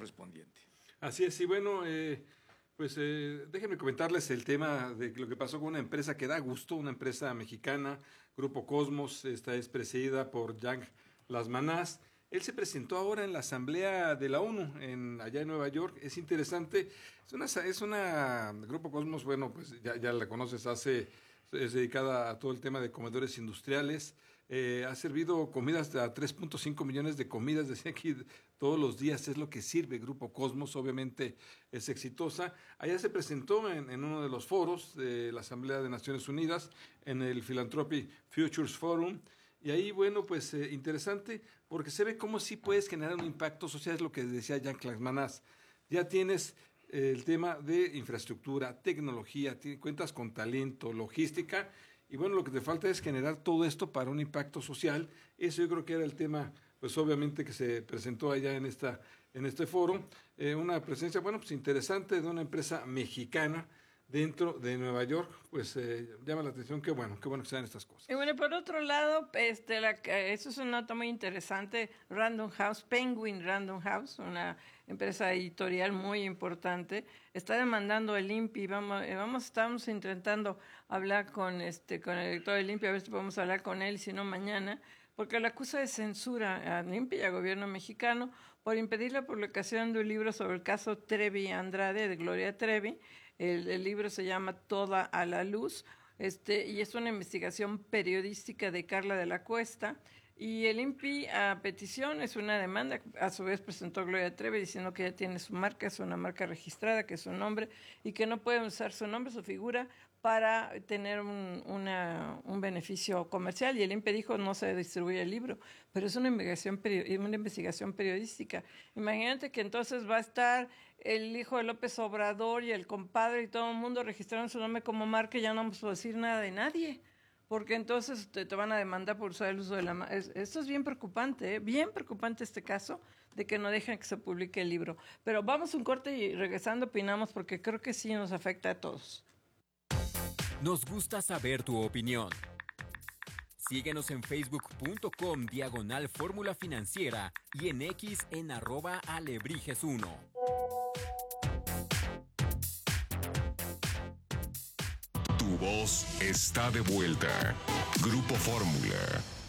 correspondiente. Así es, y bueno, déjenme comentarles el tema de lo que pasó con una empresa que da gusto, una empresa mexicana, Grupo Cosmos. Esta es presidida por Jan Lasmanás. Él se presentó ahora en la Asamblea de la ONU, allá en Nueva York. Es interesante, Grupo Cosmos, bueno, pues ya la conoces, es dedicada a todo el tema de comedores industriales. Ha servido comidas a 3.5 millones de comidas, decía aquí, todos los días es lo que sirve Grupo Cosmos. Obviamente es exitosa. Allá se presentó en uno de los foros de la Asamblea de Naciones Unidas, en el Philanthropy Futures Forum. Y ahí, bueno, pues interesante, porque se ve cómo sí puedes generar un impacto social, es lo que decía Jan Lasmanás. Ya tienes el tema de infraestructura, tecnología, cuentas con talento, logística, y bueno, lo que te falta es generar todo esto para un impacto social. Eso yo creo que era el tema, pues obviamente, que se presentó allá en este foro. Una presencia, bueno, pues interesante de una empresa mexicana dentro de Nueva York. Pues llama la atención. Qué bueno que sean estas cosas. Y bueno, por otro lado, eso es una nota muy interesante. Random House, Penguin Random House, una empresa editorial muy importante, está demandando el INPI. Estamos intentando hablar con el director del INPI, a ver si podemos hablar con él, si no mañana, porque le acusa de censura al INPI y al gobierno mexicano por impedir la publicación de un libro sobre el caso Trevi Andrade, de Gloria Trevi. El libro se llama Toda a la Luz, y es una investigación periodística de Carla de la Cuesta. Y el INPI, a petición, es una demanda, a su vez presentó Gloria Trevi diciendo que ella tiene su marca, es una marca registrada, que es su nombre, y que no puede usar su nombre, su figura, para tener un beneficio comercial. Y el INPI dijo, no se distribuye el libro, pero es una investigación periodística. Imagínate que entonces va a estar el hijo de López Obrador y el compadre y todo el mundo registraron su nombre como marca, y ya no vamos a decir nada de nadie, porque entonces te van a demandar por usar el uso de la marca. Esto es bien preocupante, bien preocupante este caso de que no dejan que se publique el libro. Pero vamos a un corte y regresando opinamos, porque creo que sí nos afecta a todos. Nos gusta saber tu opinión. Síguenos en facebook.com/Fórmula Financiera y en X en @Alebrijes1. Tu voz está de vuelta. Grupo Fórmula.